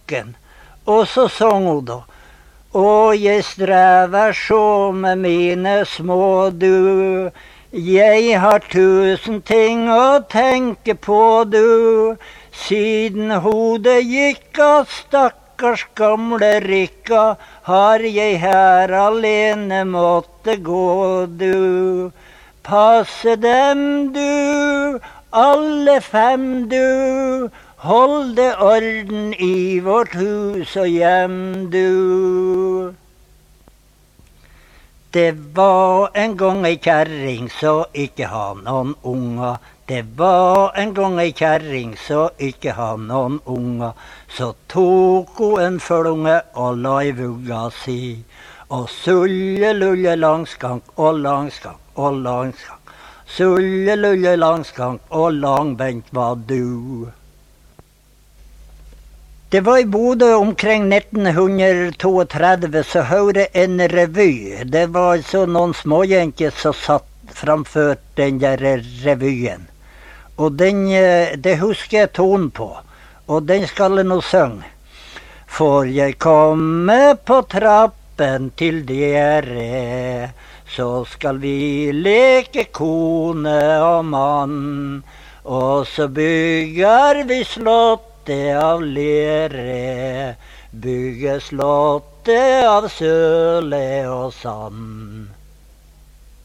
bakken. Og så sang hun da. Og jeg strever så med mine små du. Jeg har 1000 ting å tenke på du. Siden hodet gikk av stakkars gamle Rikka, har jeg her alene måtte gå du. Passe dem du, alle 5 du. Holde orden i vårt hus og hjem du. Det var en gang ei kjerring så ikke ha noen unger. Det var en gang ei kjerring så ikke ha noen unger. Så tok hun en følunge og la i vugga si. Og sulle lulle langskank og langskank og langskank. Sulle lulle langskank og langbent var du. Det var i Bodø omkring 1932 så hørte en revy. Det var altså noen småjenter som satt framfor den der revyen. Og det husker jeg tonen på. Og den skal jeg nå synge. For jeg kommer på trappen til dere, så skal vi leke kone og mann. Og så bygger vi slott av lere, bygge slottet av søle og sand.